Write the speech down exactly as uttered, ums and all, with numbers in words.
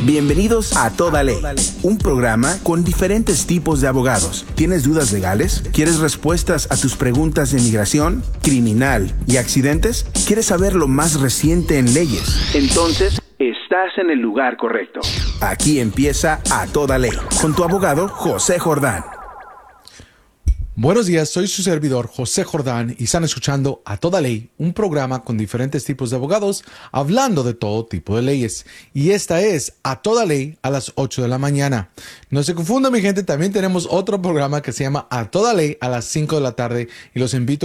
Bienvenidos a Toda Ley, un programa con diferentes tipos de abogados. ¿Tienes dudas legales? ¿Quieres respuestas a tus preguntas de migración, criminal y accidentes? ¿Quieres saber lo más reciente en leyes? Entonces, estás en el lugar correcto. Aquí empieza A Toda Ley, con tu abogado José Jordán. Buenos días, soy su servidor José Jordán y están escuchando A Toda Ley, un programa con diferentes tipos de abogados hablando de todo tipo de leyes. Y esta es A Toda Ley a las ocho de la mañana. No se confunda mi gente, también tenemos otro programa que se llama A Toda Ley a las cinco de la tarde y los invito